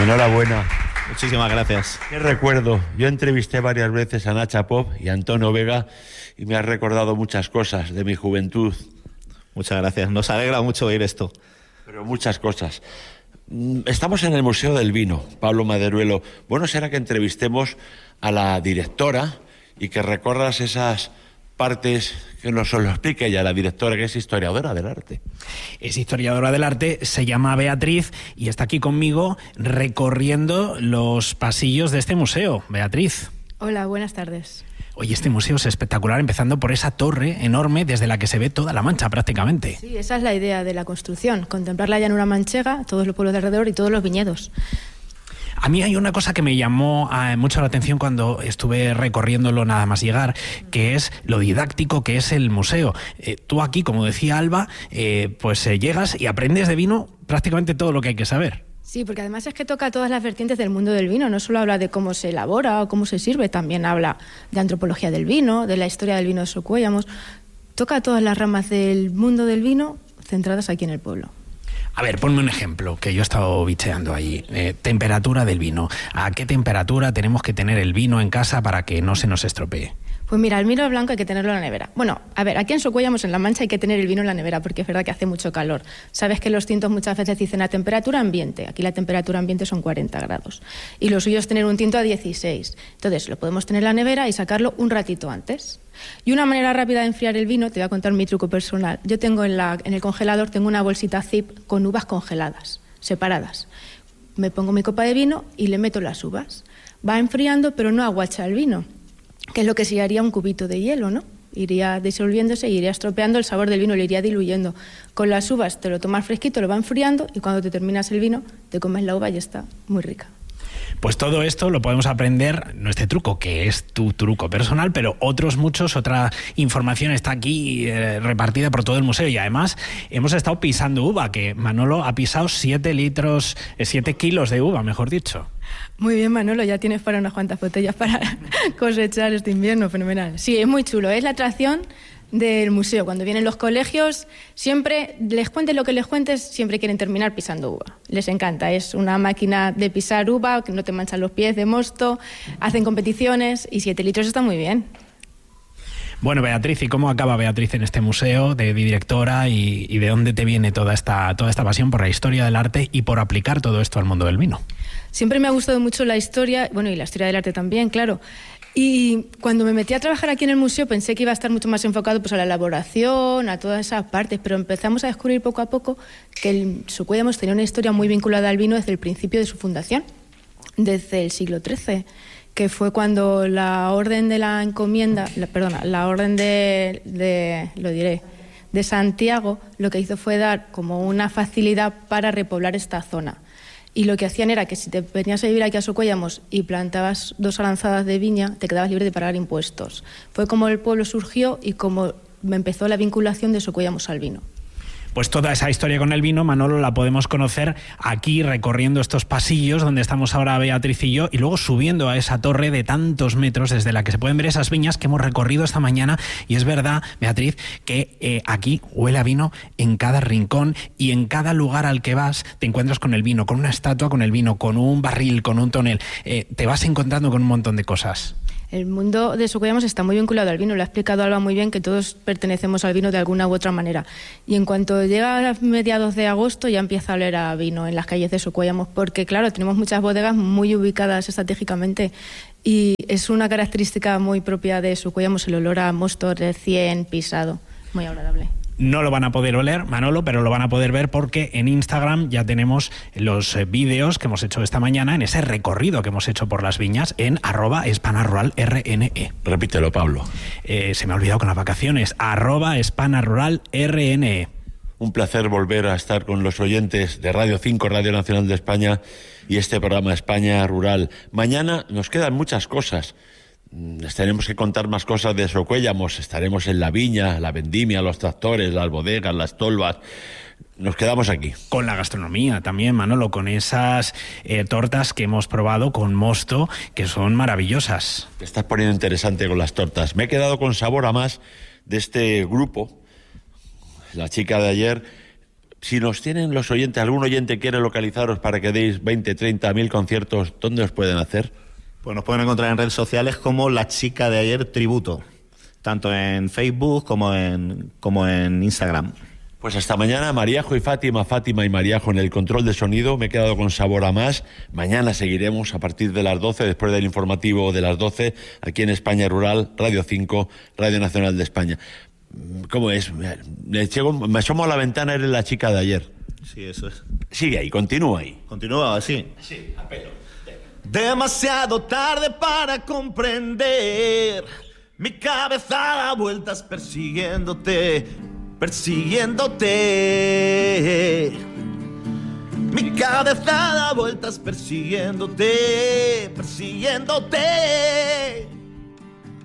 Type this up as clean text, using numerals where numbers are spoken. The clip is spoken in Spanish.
Enhorabuena. Muchísimas gracias. Qué recuerdo. Yo entrevisté varias veces a Nacha Pop y a Antonio Vega y me has recordado muchas cosas de mi juventud. Muchas gracias. Nos alegra mucho oír esto. Pero muchas cosas. Estamos en el Museo del Vino, Pablo Maderuelo. Bueno será que entrevistemos a la directora y que recorras esas partes, que nos lo explique ella, la directora, que es historiadora del arte. Es historiadora del arte, se llama Beatriz y está aquí conmigo recorriendo los pasillos de este museo. Beatriz. Hola, buenas tardes. Oye, este museo es espectacular, empezando por esa torre enorme desde la que se ve toda La Mancha prácticamente. Sí, esa es la idea de la construcción, contemplar la llanura manchega, todos los pueblos de alrededor y todos los viñedos. A mí hay una cosa que me llamó mucho la atención cuando estuve recorriéndolo nada más llegar, que es lo didáctico que es el museo. Tú aquí, como decía Alba, llegas y aprendes de vino prácticamente todo lo que hay que saber. Sí, porque además es que toca todas las vertientes del mundo del vino, no solo habla de cómo se elabora o cómo se sirve, también habla de antropología del vino, de la historia del vino de Socuéllamos, toca todas las ramas del mundo del vino centradas aquí en el pueblo. A ver, ponme un ejemplo, que yo he estado bicheando allí. Temperatura del vino. ¿A qué temperatura tenemos que tener el vino en casa para que no se nos estropee? Pues mira, el vino blanco hay que tenerlo en la nevera. Bueno, a ver, aquí en Socuéllamos, en La Mancha, hay que tener el vino en la nevera porque es verdad que hace mucho calor. Sabes que los tintos muchas veces dicen a temperatura ambiente. Aquí la temperatura ambiente son 40 grados. Y lo suyo es tener un tinto a 16. Entonces, lo podemos tener en la nevera y sacarlo un ratito antes. Y una manera rápida de enfriar el vino, te voy a contar mi truco personal. Yo tengo en el congelador, tengo una bolsita zip con uvas congeladas, separadas. Me pongo mi copa de vino y le meto las uvas. Va enfriando, pero no aguacha el vino, que es lo que se haría un cubito de hielo, ¿no? Iría disolviéndose y iría estropeando el sabor del vino, le iría diluyendo. Con las uvas te lo tomas fresquito, lo va enfriando y cuando te terminas el vino, te comes la uva y está muy rica. Pues todo esto lo podemos aprender, no este truco, que es tu truco personal, pero otros muchos, otra información está aquí repartida por todo el museo y además hemos estado pisando uva, que Manolo ha pisado 7 kilos de uva, mejor dicho. Muy bien, Manolo, ya tienes para unas cuantas botellas para cosechar este invierno, fenomenal. Sí, es muy chulo, es la atracción del museo. Cuando vienen los colegios, siempre les cuentes lo que les cuentes, siempre quieren terminar pisando uva. Les encanta, es una máquina de pisar uva, que no te manchan los pies de mosto, hacen competiciones y 7 litros está muy bien. Bueno, Beatriz, ¿y cómo acaba Beatriz en este museo de directora y de dónde te viene toda esta pasión por la historia del arte y por aplicar todo esto al mundo del vino? Siempre me ha gustado mucho la historia, bueno, y la historia del arte también, claro. Y cuando me metí a trabajar aquí en el museo pensé que iba a estar mucho más enfocado pues, a la elaboración, a todas esas partes, pero empezamos a descubrir poco a poco que el Socuéllamos tenía una historia muy vinculada al vino desde el principio de su fundación, desde el siglo XIII, que fue cuando la orden de la encomienda, la orden de Santiago, lo que hizo fue dar como una facilidad para repoblar esta zona. Y lo que hacían era que si te venías a vivir aquí a Socuéllamos y plantabas 2 aranzadas de viña, te quedabas libre de pagar impuestos. Fue como el pueblo surgió y como empezó la vinculación de Socuéllamos al vino. Pues toda esa historia con el vino, Manolo, la podemos conocer aquí recorriendo estos pasillos donde estamos ahora Beatriz y yo y luego subiendo a esa torre de tantos metros desde la que se pueden ver esas viñas que hemos recorrido esta mañana. Y es verdad, Beatriz, que aquí huele a vino en cada rincón y en cada lugar al que vas te encuentras con el vino, con una estatua con el vino, con un barril, con un tonel. Te vas encontrando con un montón de cosas. El mundo de Socuéllamos está muy vinculado al vino, lo ha explicado Alba muy bien, que todos pertenecemos al vino de alguna u otra manera. Y en cuanto llega a mediados de agosto ya empieza a oler a vino en las calles de Socuéllamos, porque claro, tenemos muchas bodegas muy ubicadas estratégicamente y es una característica muy propia de Socuéllamos el olor a mosto recién pisado, muy agradable. No lo van a poder oler, Manolo, pero lo van a poder ver porque en Instagram ya tenemos los vídeos que hemos hecho esta mañana en ese recorrido que hemos hecho por las viñas en @hispanaruralrne. Repítelo, Pablo. Se me ha olvidado con las vacaciones, @hispanaruralrne. Un placer volver a estar con los oyentes de Radio 5, Radio Nacional de España y este programa España Rural. Mañana nos quedan muchas cosas. Les tenemos que contar más cosas de Socuéllamos. Estaremos en la viña, la vendimia, los tractores, las bodegas, las tolvas. Nos quedamos aquí. Con la gastronomía también, Manolo, con esas tortas que hemos probado con mosto, que son maravillosas. Te estás poniendo interesante con las tortas. Me he quedado con sabor a más de este grupo. La chica de ayer Si nos tienen los oyentes, algún oyente quiere localizaros para que deis 20, 30, 1000 conciertos, ¿dónde os pueden hacer? Pues nos pueden encontrar en redes sociales como La Chica de Ayer Tributo, tanto en Facebook como en Instagram. Pues hasta mañana, Mariajo y Fátima, Fátima y Mariajo en el control de sonido. Me he quedado con sabor a más. Mañana seguiremos a partir de las 12, después del informativo de las 12, aquí en España Rural, Radio 5, Radio Nacional de España. ¿Cómo es? Me asomo a la ventana, eres la chica de ayer. Sí, eso es. Sigue ahí, continúa ahí. Continúa así. Sí, a pelo. Demasiado tarde para comprender. Mi cabeza da vueltas persiguiéndote. Mi cabeza da vueltas persiguiéndote.